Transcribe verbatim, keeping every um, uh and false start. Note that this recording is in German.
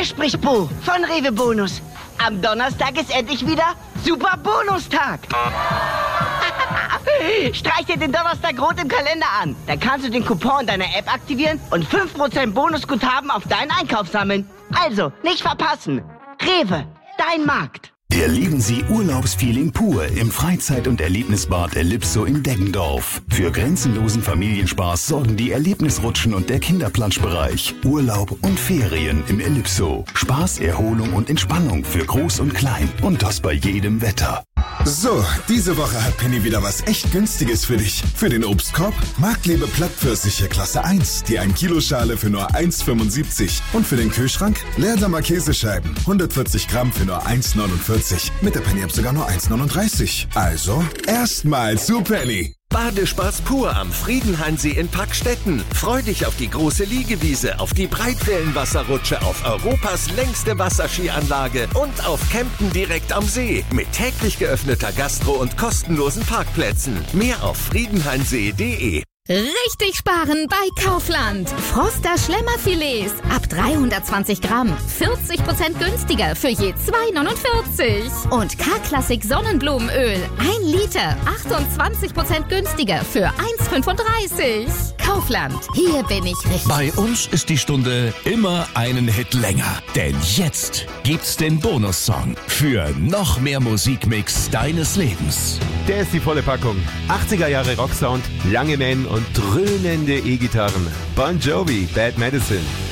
spricht Bo von Rewe Bonus. Am Donnerstag ist endlich wieder Super Bonustag. Streich dir den Donnerstag rot im Kalender an. Dann kannst du den Coupon deiner App aktivieren und fünf Prozent Bonusguthaben auf deinen Einkauf sammeln. Also, nicht verpassen. Rewe, dein Markt. Erleben Sie Urlaubsfeeling pur im Freizeit- und Erlebnisbad Ellipso in Deggendorf. Für grenzenlosen Familienspaß sorgen die Erlebnisrutschen und der Kinderplanschbereich. Urlaub und Ferien im Ellipso. Spaß, Erholung und Entspannung für Groß und Klein. Und das bei jedem Wetter. So, diese Woche hat Penny wieder was echt Günstiges für dich. Für den Obstkorb Marktliebe Plattpfirsiche Klasse eins, die ein Kilo Schale für nur eins fünfundsiebzig. Und für den Kühlschrank Leerdamer Käsescheiben, hundertvierzig Gramm für nur eins neunundvierzig. Mit der Penny-App sogar nur eins neununddreißig. Also, erstmal zu Penny. Badespaß pur am Friedenhain-See in Packstetten. Freu dich auf die große Liegewiese, auf die Breitwellenwasserrutsche, auf Europas längste Wasserskianlage und auf Campen direkt am See. Mit täglich geöffneter Gastro und kostenlosen Parkplätzen. Mehr auf friedenhainsee punkt de. Richtig sparen bei Kaufland. Froster Schlemmerfilets ab dreihundertzwanzig Gramm. vierzig Prozent günstiger für je zwei neunundvierzig. Und K-Klassik Sonnenblumenöl. ein Liter. achtundzwanzig Prozent günstiger für eins fünfunddreißig. Kaufland. Hier bin ich richtig. Bei uns ist die Stunde immer einen Hit länger. Denn jetzt gibt's den Bonussong für noch mehr Musikmix deines Lebens. Der ist die volle Packung. achtziger Jahre Rocksound, lange Men und dröhnende E-Gitarren. Bon Jovi, Bad Medicine.